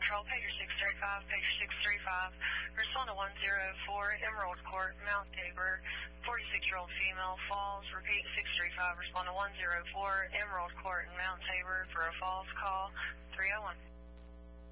Patrol, pager 635, pager 635. Respond to 104, Emerald Court, Mount Tabor. 46-year-old female falls. Repeat 635, respond to 104, Emerald Court in Mount Tabor for a falls call. 301.